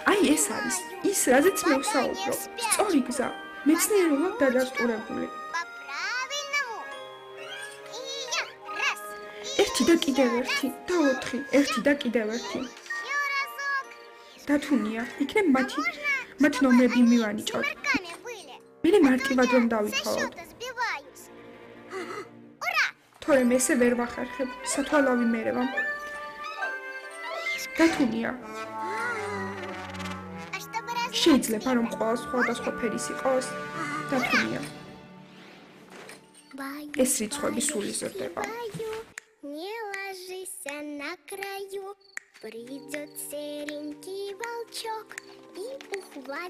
აი ეს არის ის, რაზეც მე ვსაუბრობ. სწორი გზა, მეცნიერულად დადასტურებული. ერთი და კიდევ ერთი და 4, ერთი და კიდევ ერთი. დათუნია, იქნებ მათ ნომრები მივანიჭოთ. მე მარტივად რომ დავითვალოთ. თორემ ესე ვერ ვახერხებ, სათვალავი მერევამ. დათუნია. შეიძლება რომ ყველა სხვადასხვა ფერის იყოს? დათუნია. ეს რიცხვები სულ იზრდება. Не ложися на краю, придет серенький волчок и ухватит.